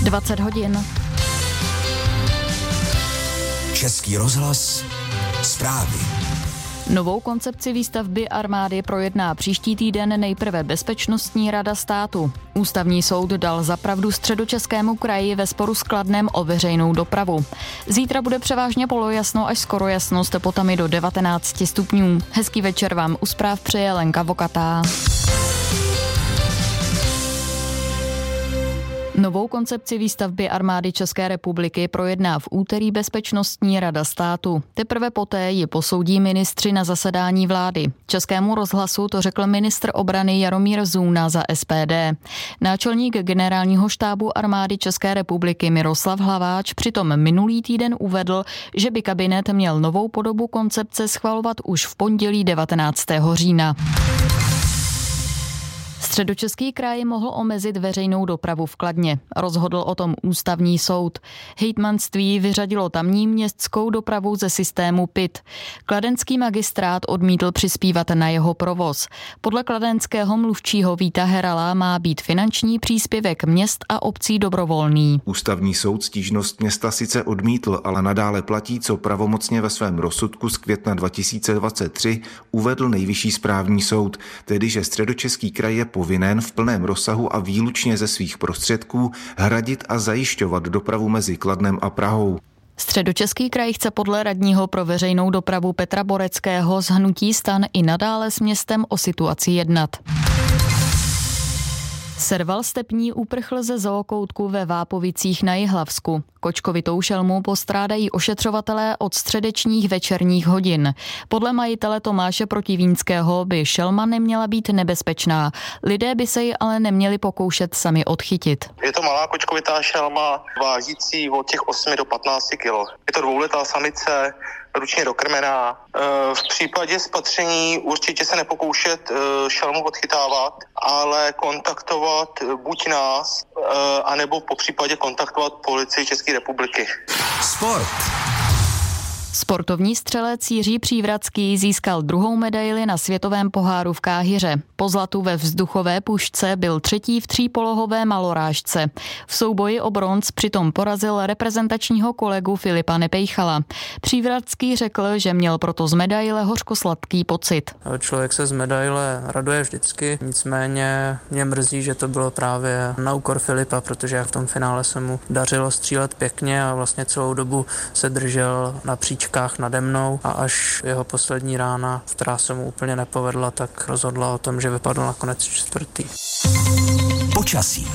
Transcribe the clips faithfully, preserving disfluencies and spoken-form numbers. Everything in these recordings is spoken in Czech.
dvacet hodin. Český rozhlas, zprávy. Novou koncepci výstavby armády projedná příští týden nejprve Bezpečnostní rada státu. Ústavní soud dal za pravdu Středočeskému kraji ve sporu s Kladnem o veřejnou dopravu. Zítra bude převážně polojasno až skoro jasno s teplotami do devatenáct stupňů. Hezký večer vám u zpráv přeje Lenka Vokatá. Novou koncepci výstavby armády České republiky projedná v úterý Bezpečnostní rada státu. Teprve poté ji posoudí ministři na zasedání vlády. Českému rozhlasu to řekl ministr obrany Jaromír Zůna za S P D. Náčelník generálního štábu armády České republiky Miroslav Hlaváč přitom minulý týden uvedl, že by kabinet měl novou podobu koncepce schvalovat už v pondělí devatenáctého října. Středočeský kraj mohl omezit veřejnou dopravu v Kladně. Rozhodl o tom ústavní soud. Hejtmanství vyřadilo tamní městskou dopravu ze systému P I T. Kladenský magistrát odmítl přispívat na jeho provoz. Podle kladenského mluvčího Víta Herala má být finanční příspěvek měst a obcí dobrovolný. Ústavní soud stížnost města sice odmítl, ale nadále platí, co pravomocně ve svém rozsudku z května dva tisíce dvacet tři uvedl Nejvyšší správní soud, tedy že Středočeský kraj je povinen v plném rozsahu a výlučně ze svých prostředků hradit a zajišťovat dopravu mezi Kladnem a Prahou. Středočeský kraj chce podle radního pro veřejnou dopravu Petra Boreckého z hnutí STAN i nadále s městem o situaci jednat. Serval stepní uprchl ze zookoutku ve Vápovicích na Jihlavsku. Kočkovitou šelmu postrádají ošetřovatelé od středečních večerních hodin. Podle majitele Tomáše Protivínského by šelma neměla být nebezpečná. Lidé by se ji ale neměli pokoušet sami odchytit. Je to malá kočkovitá šelma, vážící od těch osmi do patnácti kilo. Je to dvouletá samice, ručně dokrmená. V případě spatření určitě se nepokoušet šelmu odchytávat, ale kontaktovat buď nás, anebo po případě kontaktovat policii České republiky. Sport. Sportovní střelec Jiří Přívratský získal druhou medaili na světovém poháru v Káhiře. Po zlatu ve vzduchové pušce byl třetí v třípolohové malorážce. V souboji o bronz přitom porazil reprezentačního kolegu Filipa Nepejchala. Přívratský řekl, že měl proto z medaile hořkosladký pocit. Člověk se z medaile raduje vždycky, nicméně mě mrzí, že to bylo právě na úkor Filipa, protože v tom finále se mu dařilo střílet pěkně a vlastně celou dobu se držel na příčkách nade mnou a až jeho poslední rána, která se mu úplně nepovedla, tak rozhodla o tom, že vypadl nakonec čtvrtý. Počasí.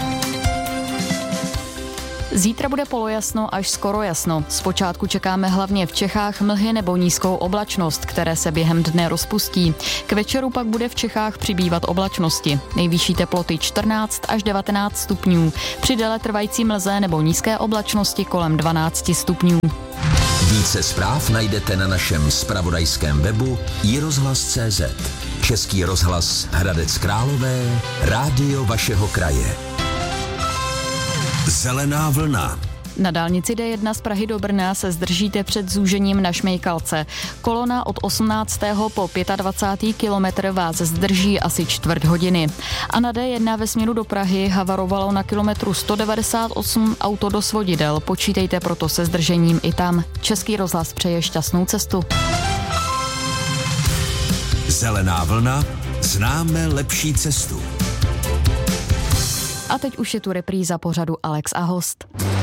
Zítra bude polojasno až skoro jasno. Zpočátku čekáme hlavně v Čechách mlhy nebo nízkou oblačnost, které se během dne rozpustí. K večeru pak bude v Čechách přibývat oblačnosti. Nejvyšší teploty čtrnáct až devatenáct stupňů. Při déle trvající mlze nebo nízké oblačnosti kolem dvanáct stupňů. Více zpráv najdete na našem zpravodajském webu i rozhlas tečka cé zet. Český rozhlas Hradec Králové, rádio vašeho kraje. Zelená vlna. Na dálnici D jedna z Prahy do Brna se zdržíte před zúžením na Šmejkalce. Kolona od osmnáctého po dvacátého pátého kilometr vás zdrží asi čtvrt hodiny. A na D jedna ve směru do Prahy havarovalo na kilometru sto devadesát osm auto do svodidel. Počítejte proto se zdržením i tam. Český rozhlas přeje šťastnou cestu. Zelená vlna. Známe lepší cestu. A teď už je tu repríza pořadu Alex a host.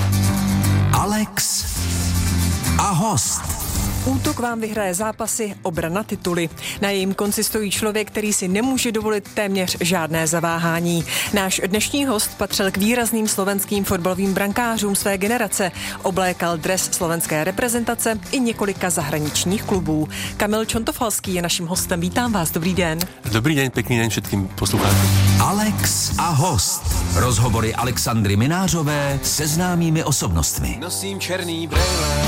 Alex a host. Útok vám vyhraje zápasy, obrana tituly. Na jejím konci stojí člověk, který si nemůže dovolit téměř žádné zaváhání. Náš dnešní host patřil k výrazným slovenským fotbalovým brankářům své generace. Oblékal dres slovenské reprezentace i několika zahraničních klubů. Kamil Čontofalský je naším hostem. Vítám vás, dobrý den. Dobrý den, pěkný den všetkým poslucháčům. Alex a host. Rozhovory Alexandry Minářové se známými osobnostmi. Nosím černý brejle.